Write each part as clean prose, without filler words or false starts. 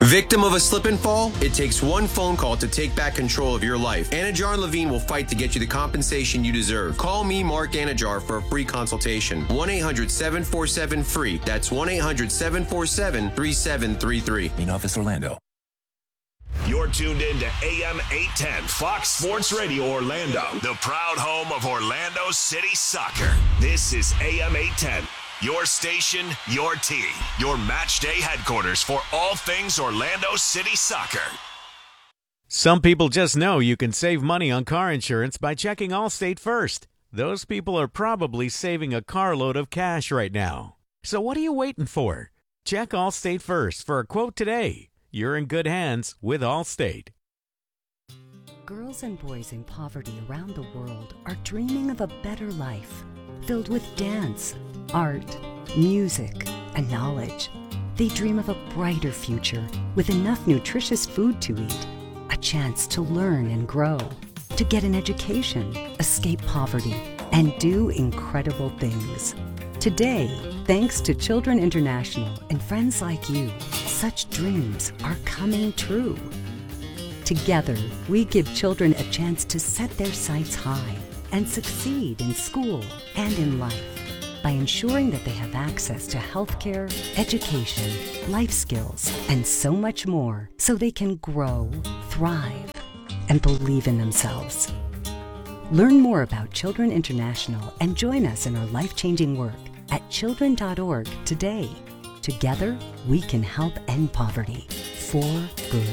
Victim of a slip and fall? It takes one phone call to take back control of your life. Anajar and Levine will fight to get you the compensation you deserve. Call me, Mark Anajar, for a free consultation. 1-800-747-FREE. That's 1-800-747-3733. Main office, Orlando. You're tuned in to AM 810 Fox Sports Radio Orlando, the proud home of Orlando City Soccer. This is AM 810. Your station, your team, your match day headquarters for all things Orlando City Soccer. Some people just know you can save money on car insurance by checking Allstate first. Those people are probably saving a carload of cash right now. So what are you waiting for? Check Allstate first for a quote today. You're in good hands with Allstate. Girls and boys in poverty around the world are dreaming of a better life, filled with dance, art, music, and knowledge. They dream of a brighter future with enough nutritious food to eat, a chance to learn and grow, to get an education, escape poverty, and do incredible things. Today, thanks to Children International and friends like you, such dreams are coming true. Together, we give children a chance to set their sights high and succeed in school and in life by ensuring that they have access to healthcare, education, life skills, and so much more so they can grow, thrive, and believe in themselves. Learn more about Children International and join us in our life-changing work at children.org today. Together, we can help end poverty for good.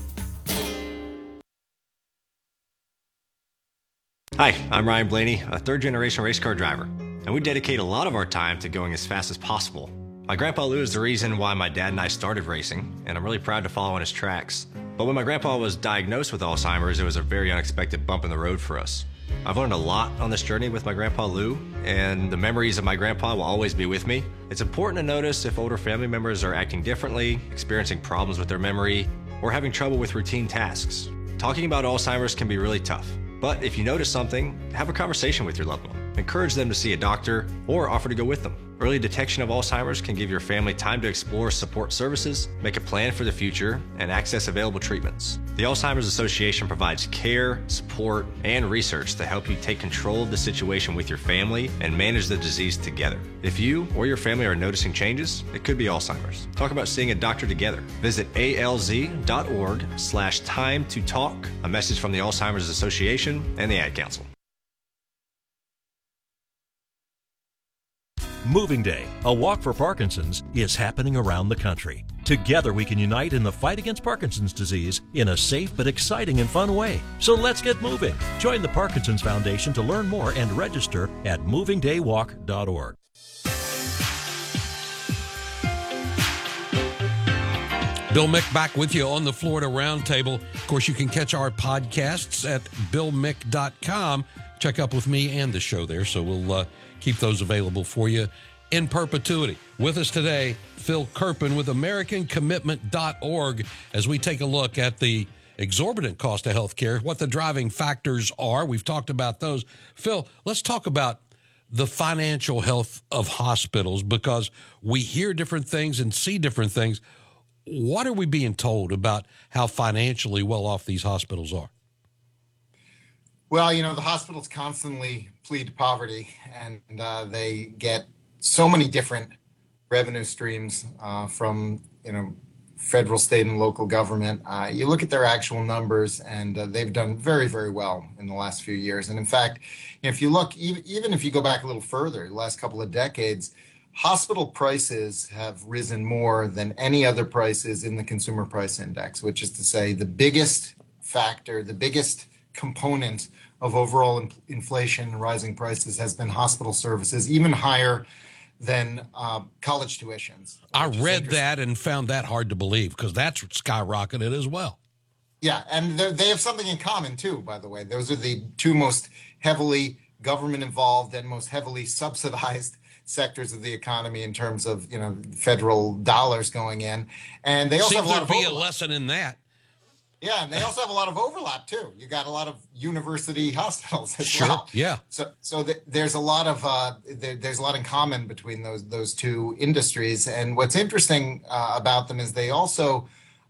Hi, I'm Ryan Blaney, a third-generation race car driver, and we dedicate a lot of our time to going as fast as possible. My grandpa Lou is the reason why my dad and I started racing, and I'm really proud to follow in his tracks. But when my grandpa was diagnosed with Alzheimer's, it was a very unexpected bump in the road for us. I've learned a lot on this journey with my grandpa Lou, and the memories of my grandpa will always be with me. It's important to notice if older family members are acting differently, experiencing problems with their memory, or having trouble with routine tasks. Talking about Alzheimer's can be really tough, but if you notice something, have a conversation with your loved one. Encourage them to see a doctor or offer to go with them. Early detection of Alzheimer's can give your family time to explore support services, make a plan for the future, and access available treatments. The Alzheimer's Association provides care, support, and research to help you take control of the situation with your family and manage the disease together. If you or your family are noticing changes, it could be Alzheimer's. Talk about seeing a doctor together. Visit alz.org/time to talk. A message from the Alzheimer's Association and the Ad Council. Moving Day, a walk for Parkinson's, is happening around the country. Together we can unite in the fight against Parkinson's disease in a safe but exciting and fun way. So let's get moving. Join the Parkinson's Foundation to learn more and register at movingdaywalk.org. Bill Mick back with you on the Florida Roundtable. Of course, you can catch our podcasts at billmick.com. Check up with me and the show there, so we'll keep those available for you in perpetuity. With us today, Phil Kerpen with AmericanCommitment.org as we take a look at the exorbitant cost of health care, what the driving factors are. We've talked about those. Phil, let's talk about the financial health of hospitals, because we hear different things and see different things. What are we being told about how financially well off these hospitals are? Well, the hospitals constantly plead poverty, and they get so many different revenue streams from, federal, state, and local government. You look at their actual numbers, and they've done very, very well in the last few years. And in fact, if you look, even if you go back a little further, the last couple of decades, hospital prices have risen more than any other prices in the Consumer Price Index, which is to say the biggest factor, the biggest component of overall inflation and rising prices has been hospital services, even higher than college tuitions. I read that and found that hard to believe, because that's skyrocketed as well. Yeah, and they have something in common too, by the way. Those are the two most heavily government involved and most heavily subsidized sectors of the economy in terms of, federal dollars going in. And they also have a lot of overlap. Be a lesson in that. Yeah, and they also have a lot of overlap too. You got a lot of university hospitals as well. Yeah. So there's a lot of there's a lot in common between those two industries. And what's interesting about them is they also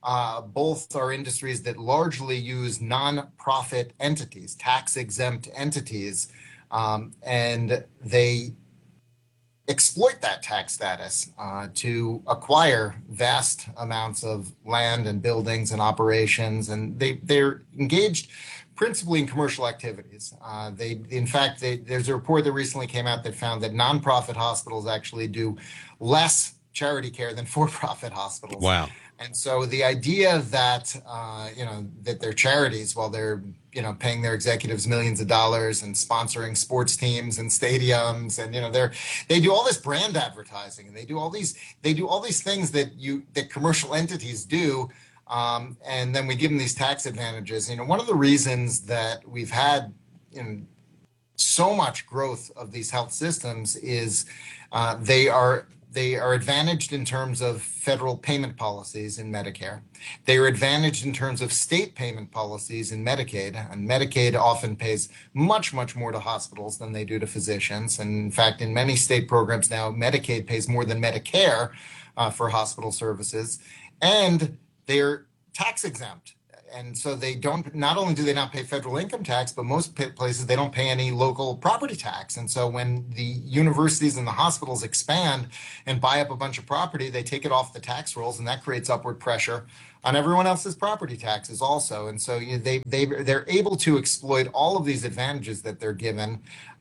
both are industries that largely use nonprofit entities, tax-exempt entities, and they exploit that tax status to acquire vast amounts of land and buildings and operations, and they're engaged principally in commercial activities. There's a report that recently came out that found that nonprofit hospitals actually do less charity care than for-profit hospitals. Wow. And so the idea that, that they're charities while they're, paying their executives millions of dollars and sponsoring sports teams and stadiums, and, they do all this brand advertising, and they do all these things that commercial entities do. And then we give them these tax advantages. One of the reasons that we've had, so much growth of these health systems is they are advantaged in terms of federal payment policies in Medicare. They are advantaged in terms of state payment policies in Medicaid, and Medicaid often pays much, much more to hospitals than they do to physicians. And in fact, in many state programs now, Medicaid pays more than Medicare for hospital services, and they're tax exempt. And so they not only do they not pay federal income tax, but most places they don't pay any local property tax. And so when the universities and the hospitals expand and buy up a bunch of property, they take it off the tax rolls, and that creates upward pressure on everyone else's property taxes also. And so they're able to exploit all of these advantages that they're given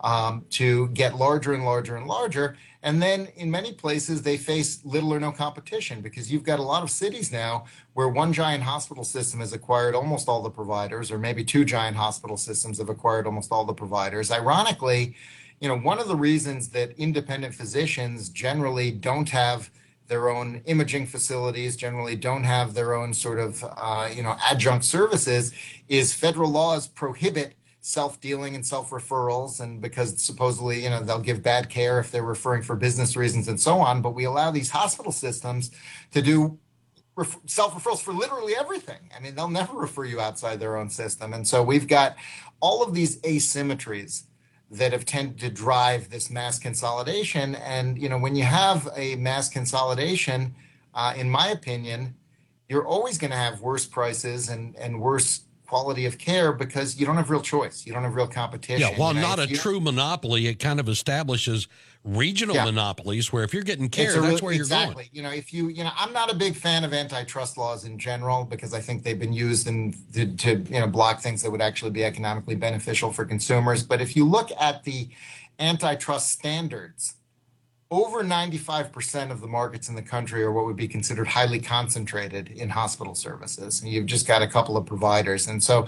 to get larger and larger and larger. And then in many places, they face little or no competition, because you've got a lot of cities now where one giant hospital system has acquired almost all the providers, or maybe two giant hospital systems have acquired almost all the providers. Ironically, one of the reasons that independent physicians generally don't have their own imaging facilities, generally don't have their own sort of, adjunct services, is federal laws prohibit self-dealing and self-referrals, and because supposedly, they'll give bad care if they're referring for business reasons and so on. But we allow these hospital systems to do self-referrals for literally everything. I mean, they'll never refer you outside their own system. And so we've got all of these asymmetries that have tended to drive this mass consolidation. And, when you have a mass consolidation, in my opinion, you're always going to have worse prices and worse quality of care, because you don't have real choice. You don't have real competition. Yeah, while not a true monopoly, it kind of establishes regional monopolies where if you're getting care, that's where you're going. Exactly. I'm not a big fan of antitrust laws in general, because I think they've been used to block things that would actually be economically beneficial for consumers. But if you look at the antitrust standards, over 95% of the markets in the country are what would be considered highly concentrated in hospital services. And you've just got a couple of providers. And so,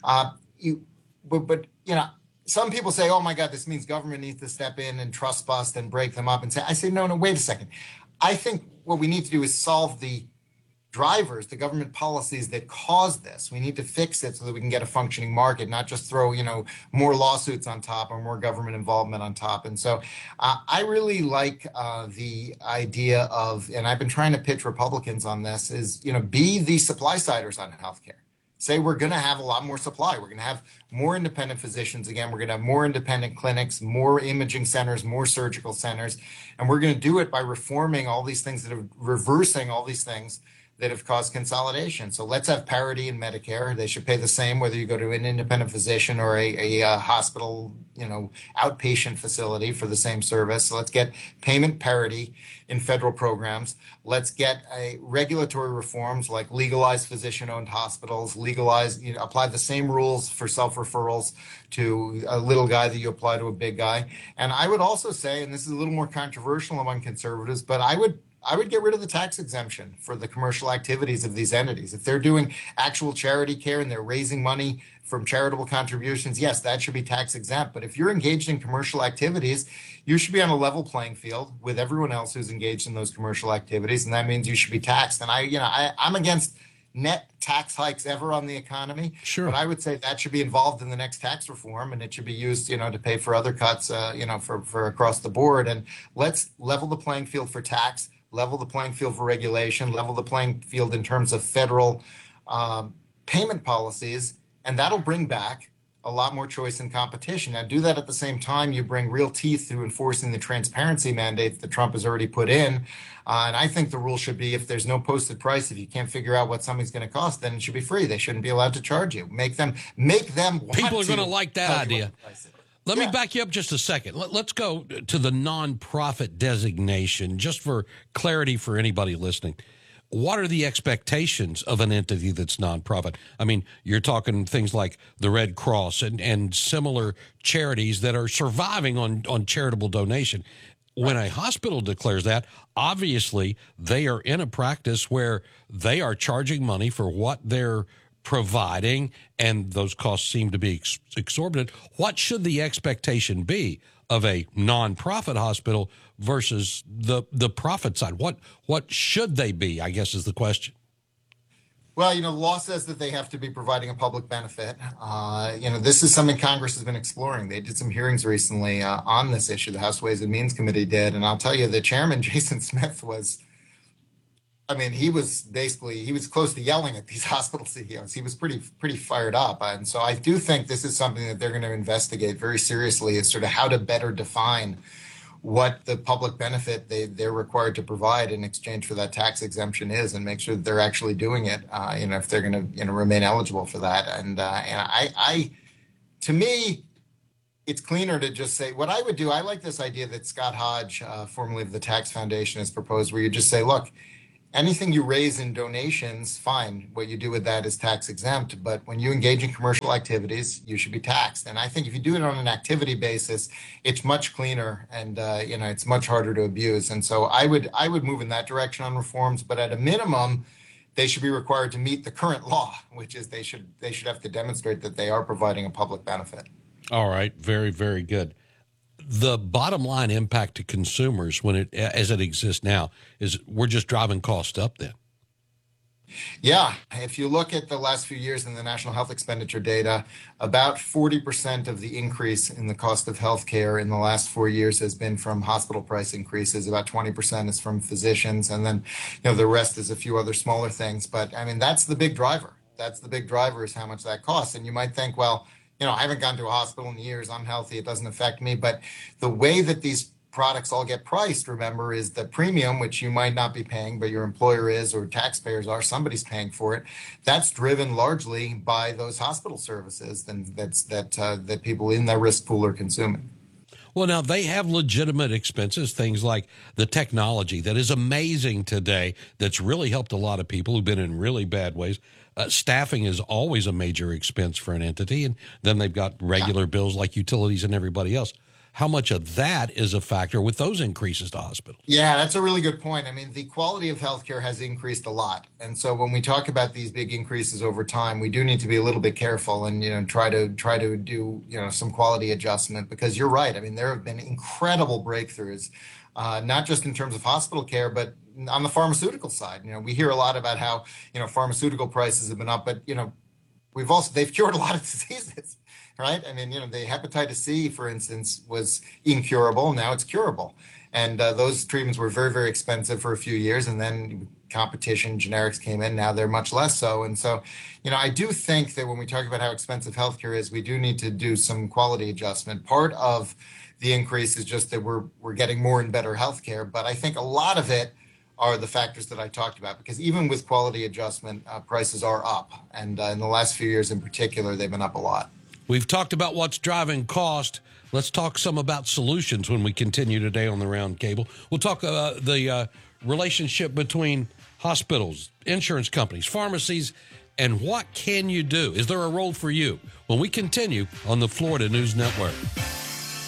some people say, oh my God, this means government needs to step in and trust bust and break them up. And I say, no, wait a second. I think what we need to do is solve the drivers, the government policies that cause this. We need to fix it so that we can get a functioning market, not just throw, more lawsuits on top or more government involvement on top. And so I really like the idea of, and I've been trying to pitch Republicans on this, is, be the supply siders on healthcare. Say we're going to have a lot more supply. We're going to have more independent physicians again. We're going to have more independent clinics, more imaging centers, more surgical centers. And we're going to do it by reforming all these things reversing all these things that have caused consolidation. So let's have parity in Medicare. They should pay the same whether you go to an independent physician or a hospital, outpatient facility for the same service. So let's get payment parity in federal programs. Let's get regulatory reforms like legalize physician-owned hospitals, apply the same rules for self-referrals to a little guy that you apply to a big guy. And I would also say, and this is a little more controversial among conservatives, but I would get rid of the tax exemption for the commercial activities of these entities. If they're doing actual charity care and they're raising money from charitable contributions, yes, that should be tax exempt. But if you're engaged in commercial activities, you should be on a level playing field with everyone else who's engaged in those commercial activities, and that means you should be taxed. And I'm against net tax hikes ever on the economy. Sure. But I would say that should be involved in the next tax reform, and it should be used, to pay for other cuts, for across the board. And let's level the playing field for tax, level the playing field for regulation, level the playing field in terms of federal payment policies, and that'll bring back a lot more choice and competition. Now, do that at the same time you bring real teeth to enforcing the transparency mandates that Trump has already put in. And I think the rule should be, if there's no posted price, if you can't figure out what something's going to cost, then it should be free. They shouldn't be allowed to charge you. Make them want People are going to like that idea. Let me back you up just a second. Let's go to the nonprofit designation, just for clarity for anybody listening. What are the expectations of an entity that's nonprofit? I mean, you're talking things like the Red Cross and similar charities that are surviving on charitable donation. When a hospital declares that, obviously they are in a practice where they are charging money for what they're providing, and those costs seem to be exorbitant. What should the expectation be of a nonprofit hospital versus the profit side? What should they be, I guess, is the question. Well, the law says that they have to be providing a public benefit. This is something Congress has been exploring. They did some hearings recently on this issue. The House Ways and Means Committee did. And I'll tell you, the chairman, Jason Smith, he was close to yelling at these hospital CEOs. He was pretty fired up. And so I do think this is something that they're going to investigate very seriously, is sort of how to better define what the public benefit they're required to provide in exchange for that tax exemption is, and make sure that they're actually doing it, if they're going to remain eligible for that. And to me, it's cleaner to just say, what I would do, I like this idea that Scott Hodge, formerly of the Tax Foundation, has proposed, where you just say, look, anything you raise in donations, fine. What you do with that is tax exempt. But when you engage in commercial activities, you should be taxed. And I think if you do it on an activity basis, it's much cleaner, and it's much harder to abuse. And so I would move in that direction on reforms. But at a minimum, they should be required to meet the current law, which is they should have to demonstrate that they are providing a public benefit. All right, very, very good. The bottom line impact to consumers, as it exists now, is we're just driving costs up then. Yeah. If you look at the last few years in the National Health Expenditure data, about 40% of the increase in the cost of healthcare in the last 4 years has been from hospital price increases. About 20% is from physicians. And then, the rest is a few other smaller things. But that's the big driver. That's the big driver, is how much that costs. And you might think, well, I haven't gone to a hospital in years. I'm healthy. It doesn't affect me. But the way that these products all get priced, remember, is the premium, which you might not be paying, but your employer is, or taxpayers are, somebody's paying for it. That's driven largely by those hospital services that people in that risk pool are consuming. Well, now they have legitimate expenses, things like the technology that is amazing today, that's really helped a lot of people who've been in really bad ways. Staffing is always a major expense for an entity, and then they've got regular bills like utilities and everybody else. How much of that is a factor with those increases to hospitals? Yeah, that's a really good point. The quality of healthcare has increased a lot. And so when we talk about these big increases over time, we do need to be a little bit careful and, try to do, some quality adjustment, because you're right. There have been incredible breakthroughs, not just in terms of hospital care, but on the pharmaceutical side. We hear a lot about how, pharmaceutical prices have been up, but, they've cured a lot of diseases. Right? The hepatitis C, for instance, was incurable. Now it's curable. And those treatments were very, very expensive for a few years. And then competition, generics came in. Now they're much less so. And so, I do think that when we talk about how expensive healthcare is, we do need to do some quality adjustment. Part of the increase is just that we're getting more and better healthcare. But I think a lot of it are the factors that I talked about, because even with quality adjustment, prices are up. And in the last few years in particular, they've been up a lot. We've talked about what's driving cost. Let's talk some about solutions when we continue today on the Round Table. We'll talk the relationship between hospitals, insurance companies, pharmacies, and what can you do? Is there a role for you? When we continue on the Florida News Network.